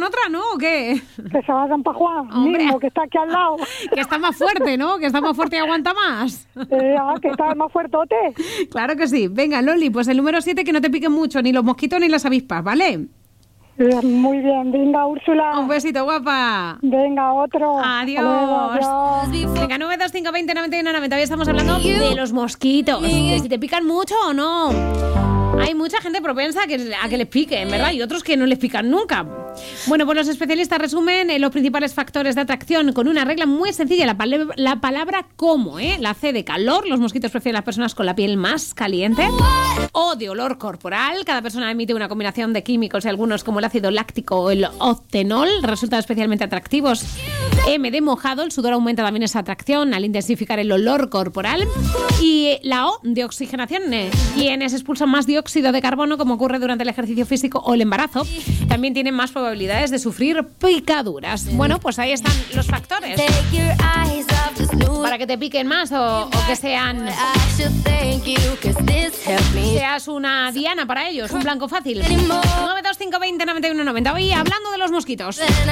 otra, ¿no? ¿O qué? Que se vayan para Juan, Hombre. mismo, que está aquí al lado. Que está más fuerte, ¿no? Que está más fuerte y aguanta más. Que está más fuertote. Claro que sí. Venga, Loli, pues el número 7, que no te piquen mucho, ni los mosquitos ni las avispas, ¿vale? Muy bien, venga, Úrsula. Un besito, guapa. Venga, otro. Adiós. Hasta luego, adiós. Venga, 92520 91 90. Hoy estamos hablando de los mosquitos, de si te pican mucho o no. Hay mucha gente propensa a que les piquen, ¿verdad? Y otros que no les pican nunca. Bueno, pues los especialistas resumen los principales factores de atracción con una regla muy sencilla, la palabra como, la C de calor. Los mosquitos prefieren las personas con la piel más caliente. O de olor corporal. Cada persona emite una combinación de químicos y algunos, como el ácido láctico o el octenol, resultan especialmente atractivos. M de mojado. El sudor aumenta también esa atracción al intensificar el olor corporal. Y la O de oxigenación. Quienes expulsan más dióxido de carbono, como ocurre durante el ejercicio físico o el embarazo, también tienen más probabilidades de sufrir picaduras. Bueno, pues ahí están los factores para que te piquen más o que seas una diana para ellos, un blanco fácil. 92520 91 90. Hoy hablando de los mosquitos.